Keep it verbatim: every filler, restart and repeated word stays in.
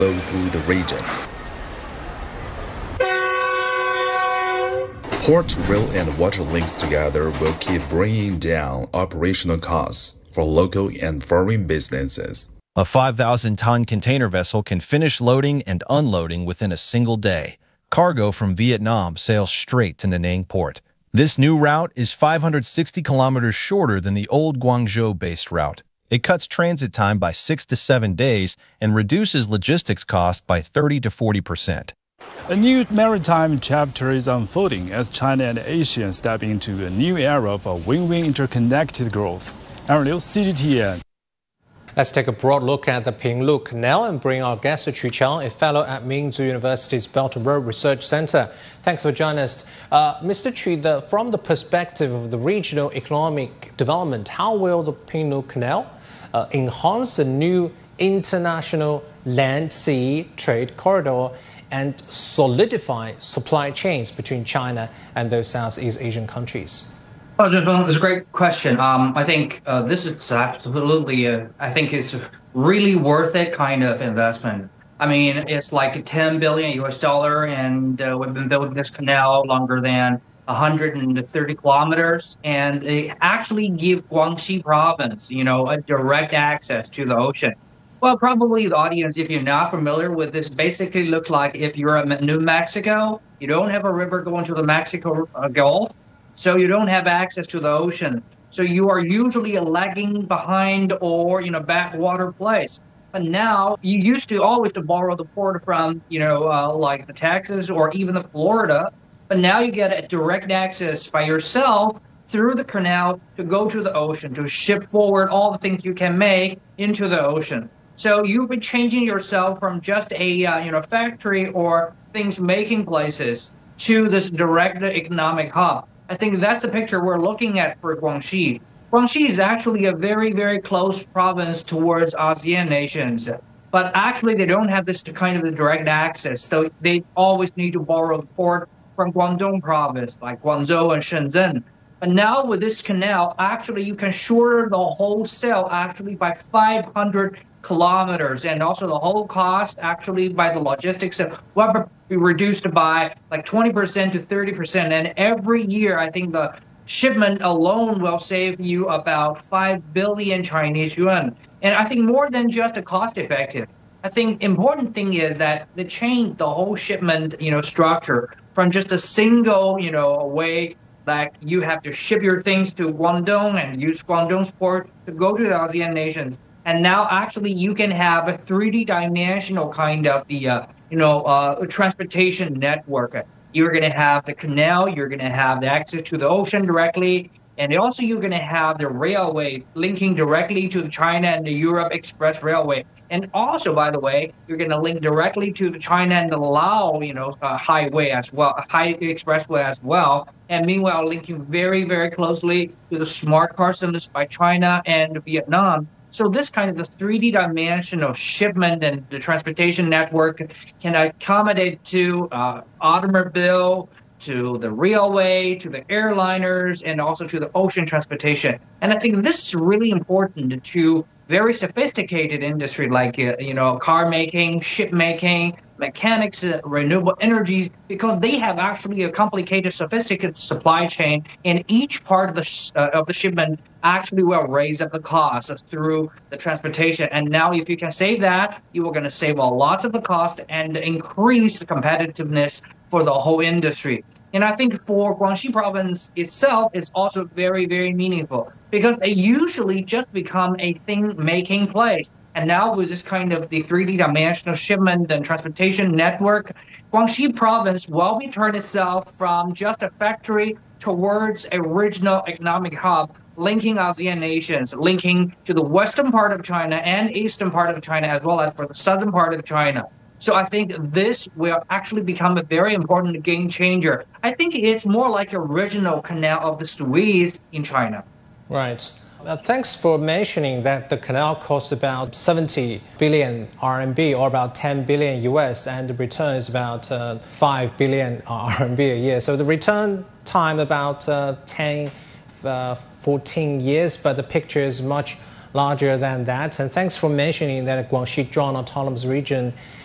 flow through the region. Port, rail, and water links together will keep bringing down operational costs for local and foreign businesses. A five thousand ton container vessel can finish loading and unloading within a single day. Cargo from Vietnam sails straight to Nanning Port. This new route is five hundred sixty kilometers shorter than the old Guangzhou-based route. It cuts transit time by six to seven days and reduces logistics costs by thirty to forty percent. A new maritime chapter is unfolding as China and Asia step into a new era of a win-win interconnected growth. Aaron Liu, C G T N. Let's take a broad look at the Pinglu Canal and bring our guest Chu Qiang, a fellow at Minzu University's Belt and Road Research Center. Thanks for joining us. Uh, Mister Chu, the, from the perspective of the regional economic development, how will the Pinglu Canal uh, enhance the new international land-sea trade corridor and solidify supply chains between China and those Southeast Asian countries? Oh, it's a great question. Um, I think uh, this is absolutely, uh, I think it's really worth it kind of investment. I mean, it's like ten billion U S dollar, and uh, we've been building this canal longer than one hundred thirty kilometers, and they actually give Guangxi province, you know, a direct access to the ocean. Well, probably the audience, if you're not familiar with this, basically looks like if you're in New Mexico, you don't have a river going to the Mexico uh, Gulf, so you don't have access to the ocean. So you are usually lagging behind or in a backwater place. But now, you used to always to borrow the port from, you know, uh, like the Texas or even the Florida, but now you get a direct access by yourself through the canal to go to the ocean, to ship forward all the things you can make into the ocean. So you've been changing yourself from just a uh, you know factory or things making places to this direct economic hub. I think that's the picture we're looking at for Guangxi. Guangxi is actually a very, very close province towards ASEAN nations, but actually they don't have this kind of direct access. So they always need to borrow the port from Guangdong province, like Guangzhou and Shenzhen. But now with this canal, actually you can shorten the wholesale actually by five hundred kilometers, and also the whole cost actually by the logistics will be reduced by like twenty percent to thirty percent. And every year, I think the shipment alone will save you about five billion Chinese yuan. And I think more than just a cost effective. I think important thing is that they changed the whole shipment, you know, structure from just a single, you know, way that you have to ship your things to Guangdong and use Guangdong's port to go to the ASEAN nations. And now actually you can have a three D dimensional kind of the, uh, you know, uh, transportation network. You're going to have the canal, you're going to have the access to the ocean directly, and also you're going to have the railway linking directly to the China and the Europe Express Railway. And also, by the way, you're going to link directly to the China and the Lao, you know, uh, highway as well, high expressway as well. And meanwhile, linking very, very closely to the smart car systems by China and Vietnam. So this kind of the three D dimensional shipment and the transportation network can accommodate to uh, automobile, to the railway, to the airliners, and also to the ocean transportation. And I think this is really important to very sophisticated industry like, uh, you know, car making, ship making, mechanics, uh, renewable energies, because they have actually a complicated, sophisticated supply chain, and each part of the sh- uh, of the shipment actually will raise up the cost through the transportation. And now if you can save that, you are going to save a lot of the cost and increase the competitiveness for the whole industry. And I think for Guangxi province itself, it's also very, very meaningful because they usually just become a thing-making place. And now with this kind of the three D dimensional shipment and transportation network, Guangxi province will return itself from just a factory towards a regional economic hub, linking ASEAN nations, linking to the western part of China and eastern part of China, as well as for the southern part of China. So I think this will actually become a very important game changer. I think it's more like a regional canal of the Suez in China. Right. Uh, thanks for mentioning that the canal cost about seventy billion R M B or about ten billion U S, and the return is about uh, five billion R M B a year. So the return time about uh, ten, uh, fourteen years, but the picture is much larger than that. And thanks for mentioning that Guangxi Zhuang Autonomous Region